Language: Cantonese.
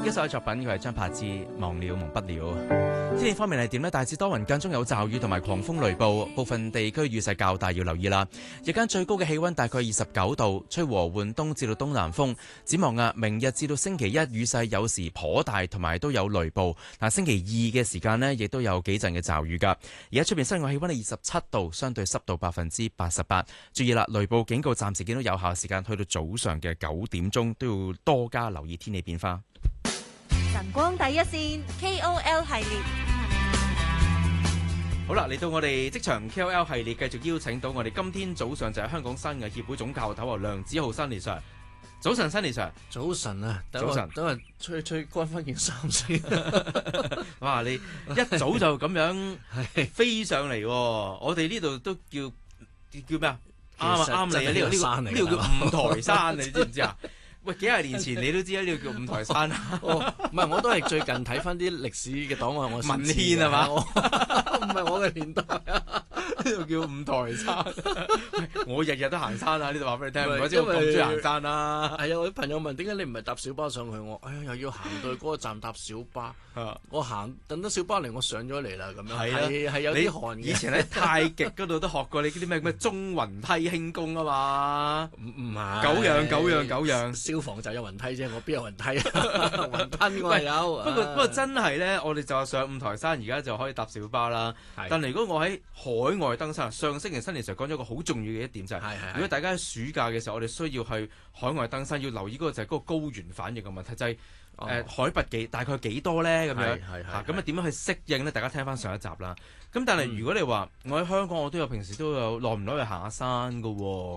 一首作品，佢係張柏芝《忘了忘不了》。天氣方面係點呢？大致多雲，間中有驟雨同埋狂風雷暴，部分地區雨勢較大，要留意啦。日間最高嘅氣溫大概29度，吹和緩東至到東南風。展望明日至到星期一雨勢有時頗大，同埋都有雷暴。嗱，星期二嘅時間呢，亦都有幾陣嘅驟雨㗎。而家出邊室外氣溫係27度，相對濕度88%。注意啦，雷暴警告暫時見到有效時間去到早上嘅9點鐘，都要多加留意天氣變化。 晨光第一線 KOL 系列， 好啦，嚟到我哋職場 KOL 系列，繼續邀請到我哋今天早上就係香港新藝協會總教頭梁梓浩Sunny Sir。早晨，Sunny Sir。 早晨啊， 早晨， 等我吹乾翻件衫先。 哇！你一早就咁樣飛上嚟，我哋呢度都叫咩啊？啱你啊！呢個叫五台山，你知唔知啊？喂，幾廿年前你都知啦，呢個叫五台山啊！ 唔係，我都係最近睇翻啲歷史嘅檔案，我文獻係嘛？ 唔係我嘅年代啊！ 呢度叫五台山。我日日都行山啊！呢度話俾你聽，唔怪之我咁中意行山啦。 係啊，我啲朋友問點解你唔係搭小巴上去？我又要行到去嗰個站搭小巴。我等到小巴嚟，我上咗嚟啦咁樣。係有啲寒嘅。 以前喺太極嗰度都學過你啲咩中雲梯輕功啊嘛？ 唔係。 九樣。 消防就有雲梯啫，我邊有雲梯啊？雲吞我係有。 不過真係咧，我哋就話上五台山，而家就可以搭小巴啦。但係如果我喺海外登山，上星期Sunny Sir講咗一個好重要嘅一點就係，如果大家喺暑假嘅時候，我哋需要去海外登山，要留意嗰個就係嗰個高原反應嘅問題，就係海拔大概幾多咧？咁樣咁點樣去適應咧？大家聽翻上一集啦。咁但係如果你話我喺香港，我平時都有耐唔耐去行下山㗎喎。